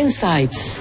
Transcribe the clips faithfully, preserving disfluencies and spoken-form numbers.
Insights.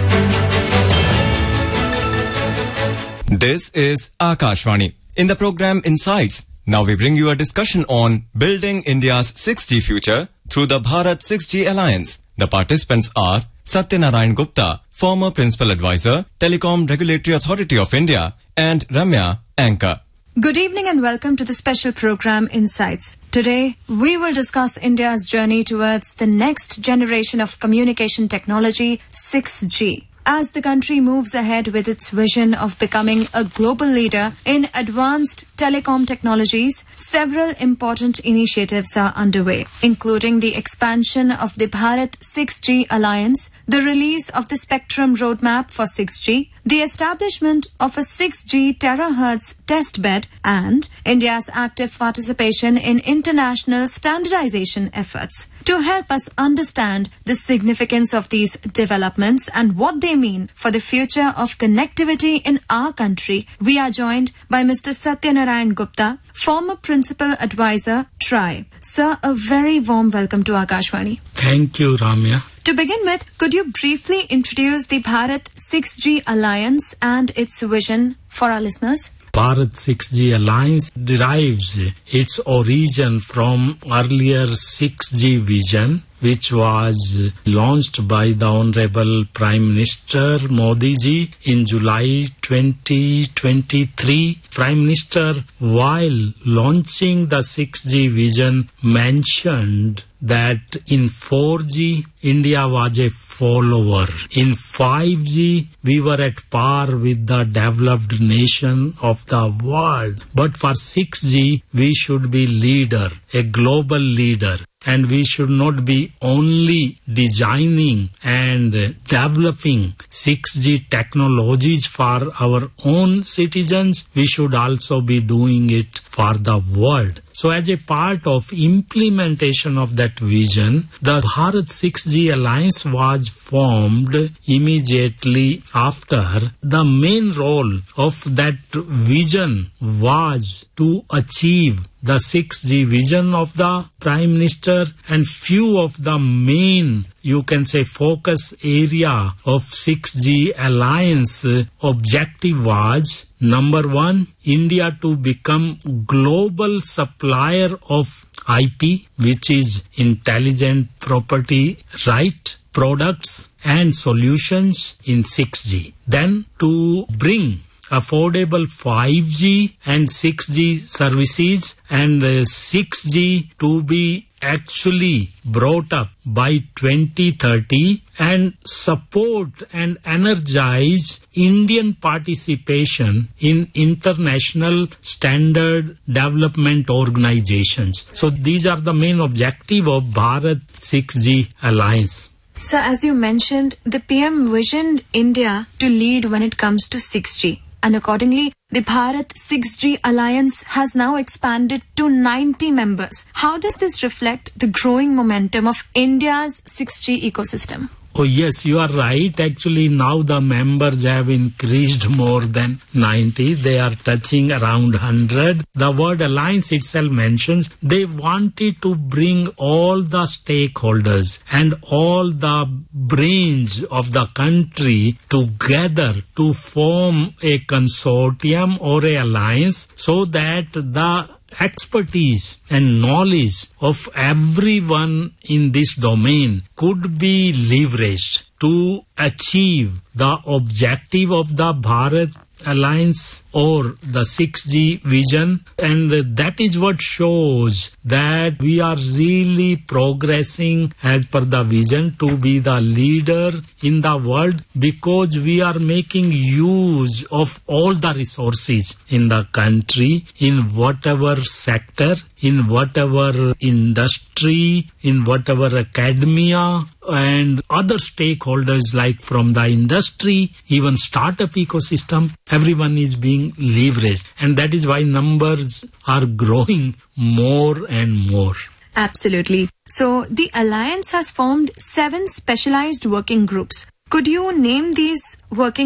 This is Akashvani. In the program Insights, now we bring you a discussion on building India's six G future through the Bharat six G Alliance. The participants are Satyanarayan Gupta, former Principal Advisor, Telecom Regulatory Authority of India, and Ramya, Anchor. Good evening and welcome to the special program Insights. Today, we will discuss India's journey towards the next generation of communication technology, six G. As the country moves ahead with its vision of becoming a global leader in advanced telecom technologies, several important initiatives are underway, including the expansion of the Bharat six G Alliance, the release of the Spectrum Roadmap for six G, the establishment of a six G terahertz testbed, and India's active participation in international standardization efforts. To help us understand the significance of these developments and what they mean for the future of connectivity in our country, we are joined by Mister Satyanarayan Gupta, former Principal Advisor, T R I. Sir, a very warm welcome to Akashvani. Thank you, Ramya. To begin with, could you briefly introduce the Bharat six G Alliance and its vision for our listeners? Bharat six G Alliance derives its origin from earlier six G vision, which was launched by the Honorable Prime Minister Modi ji in July twenty twenty-three. Prime Minister, while launching the six G vision, mentioned that in four G, India was a follower. In five G, we were at par with the developed nation of the world. But for six G, we should be leader, a global leader. And we should not be only designing and developing six G technologies for our own citizens. We should also be doing it for the world. So as a part of implementation of that vision, the Bharat six G Alliance was formed immediately after. The main role of that vision was to achieve the six G vision of the Prime Minister, and few of the main, you can say, focus area of six G Alliance objective was, number one, India to become global supplier of I P, which is intelligent property right, products and solutions in six G. Then to bring affordable five G and six G services, and uh, six G to be actually brought up by twenty thirty, and support and energize Indian participation in international standard development organizations. So these are the main objective of Bharat six G Alliance. Sir, as you mentioned, the P M visioned India to lead when it comes to six G. And accordingly, the Bharat six G Alliance has now expanded to ninety members. How does this reflect the growing momentum of India's six G ecosystem? Oh yes, you are right. Actually, now the members have increased more than ninety. They are touching around one hundred. The word alliance itself mentions they wanted to bring all the stakeholders and all the brains of the country together to form a consortium or a alliance, so that the expertise and knowledge of everyone in this domain could be leveraged to achieve the objective of the Bharat Alliance or the six G vision, and that is what shows that we are really progressing as per the vision to be the leader in the world, because we are making use of all the resources in the country, in whatever sector, in whatever industry, in whatever academia, and other stakeholders like from the industry, even startup ecosystem, everyone is being leveraged. And that is why numbers are growing more and more. Absolutely. So the Alliance has formed seven specialized working groups. Could you name these working